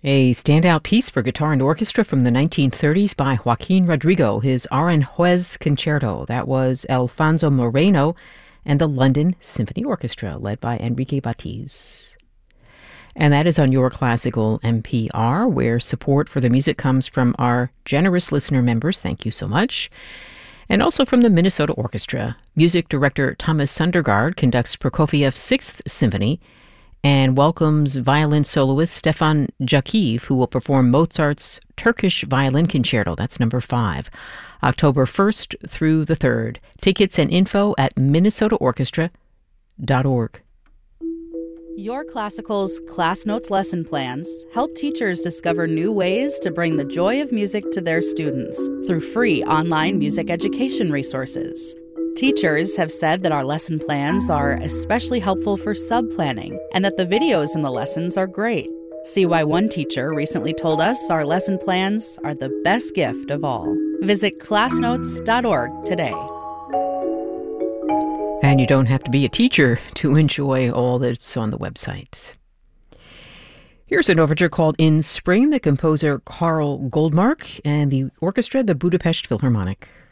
A standout piece for guitar and orchestra from the 1930s by Joaquin Rodrigo, his Aranjuez Concerto. That was Alfonso Moreno and the London Symphony Orchestra, led by Enrique Batiz. And that is on Your Classical NPR, where support for the music comes from our generous listener members. Thank you so much. And also from the Minnesota Orchestra. Music director Thomas Sundergaard conducts Prokofiev's Sixth Symphony and welcomes violin soloist Stefan Jakiv, who will perform Mozart's Turkish Violin Concerto. That's number 5, October 1st through the 3rd. Tickets and info at minnesotaorchestra.org. Your Classical's Class Notes lesson plans help teachers discover new ways to bring the joy of music to their students through free online music education resources. Teachers have said that our lesson plans are especially helpful for sub-planning and that the videos in the lessons are great. See why one teacher recently told us our lesson plans are the best gift of all. Visit classnotes.org today. And you don't have to be a teacher to enjoy all that's on the website. Here's an overture called In Spring, the composer Carl Goldmark, and the orchestra, the Budapest Philharmonic.